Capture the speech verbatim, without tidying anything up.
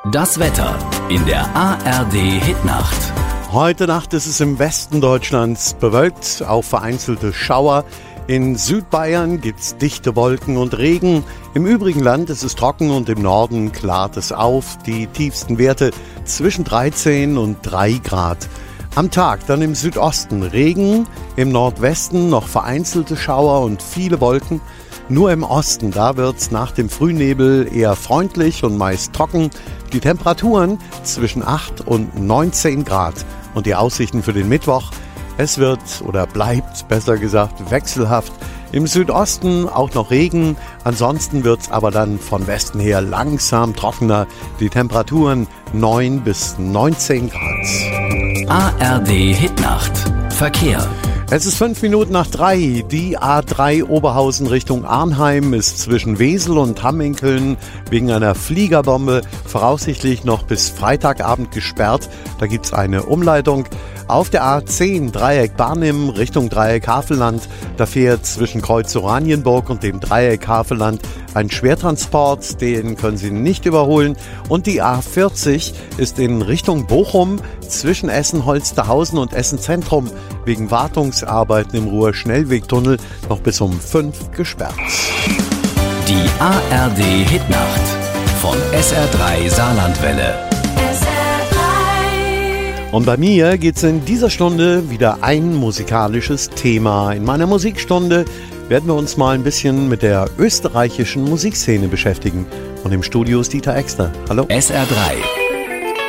Das Wetter in der A R D-Hitnacht. Heute Nacht ist es im Westen Deutschlands bewölkt, auch vereinzelte Schauer. In Südbayern gibt's dichte Wolken und Regen. Im übrigen Land ist es trocken und im Norden klart es auf. Die tiefsten Werte zwischen dreizehn und drei Grad. Am Tag dann im Südosten Regen, im Nordwesten noch vereinzelte Schauer und viele Wolken. Nur im Osten, da wird's nach dem Frühnebel eher freundlich und meist trocken. Die Temperaturen zwischen acht und neunzehn Grad. Und die Aussichten für den Mittwoch: Es wird oder bleibt, besser gesagt, wechselhaft. Im Südosten auch noch Regen, ansonsten wird's aber dann von Westen her langsam trockener. Die Temperaturen neun bis neunzehn Grad. A R D-Hitnacht. Verkehr. Es ist fünf Minuten nach drei. Die A drei Oberhausen Richtung Arnheim ist zwischen Wesel und Hamminkeln wegen einer Fliegerbombe voraussichtlich noch bis Freitagabend gesperrt. Da gibt's eine Umleitung. Auf der A zehn Dreieck Barnim Richtung Dreieck Havelland, da fährt zwischen Kreuz Oranienburg und dem Dreieck Havelland ein Schwertransport, den können Sie nicht überholen. Und die A vierzig ist in Richtung Bochum zwischen Essen-Holsterhausen und Essen-Zentrum wegen Wartungsarbeiten im Ruhr-Schnellwegtunnel noch bis um fünf gesperrt. Die A R D-Hitnacht von S R drei Saarlandwelle. Und bei mir geht's in dieser Stunde wieder ein musikalisches Thema. In meiner Musikstunde werden wir uns mal ein bisschen mit der österreichischen Musikszene beschäftigen. Und im Studio ist Dieter Exter. Hallo. S R drei.